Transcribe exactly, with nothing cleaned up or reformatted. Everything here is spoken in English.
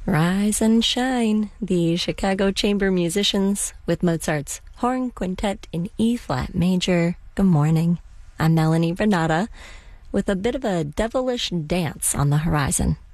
Rise and shine, the Chicago Chamber Musicians with Mozart's Horn Quintet in E-flat major. Good morning. I'm Melanie Renata with a bit of a devilish dance on the horizon.